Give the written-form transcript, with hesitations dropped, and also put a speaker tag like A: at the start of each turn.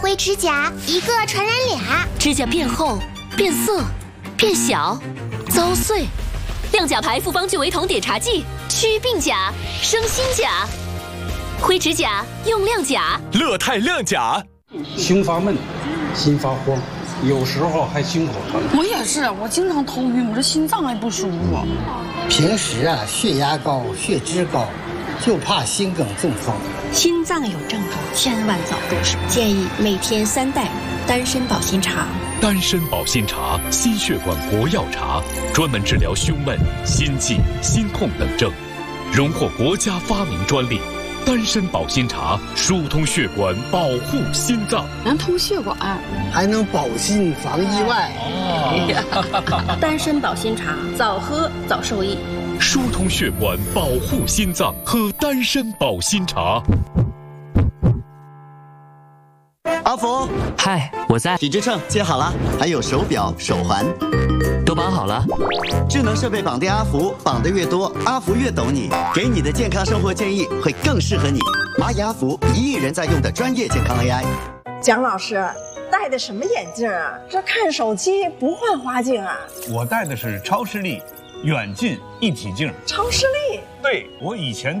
A: 灰指甲，一个传染俩。
B: 指甲变厚、变色、变小、遭碎。亮甲牌复方聚维酮碘茶剂，祛病甲，生新甲。灰指甲用亮甲，
C: 乐泰亮甲。
D: 胸发闷，心发慌，有时候还心口疼。
E: 我也是，我经常头晕，我这心脏还不舒服。
F: 平时血压高、血脂高，就怕心梗中风。
G: 心脏有症状，千万早入手。建议每天3袋丹参保心茶。
C: 丹参保心茶，心血管国药茶，专门治疗胸闷、心悸、心痛等症，荣获国家发明专利。丹参保心茶疏通血管，保护心脏，
E: 能通血管，
F: 还能保心防意外。
G: 丹参保心茶，早喝早受益。
C: 疏通血管，保护心脏，喝丹参保心茶。
H: 阿福，
I: 嗨，我在。
H: 体脂秤接好了，还有手表、手环，
I: 都绑好了。
H: 智能设备绑定阿福，绑得越多，阿福越懂你，给你的健康生活建议会更适合你。蚂蚁阿福，1亿人在用的专业健康 AI。
J: 蒋老师，戴的什么眼镜啊？这看手机不换花镜啊？
K: 我戴的是超视力远近一体镜。
J: 超视力？
K: 对，我以前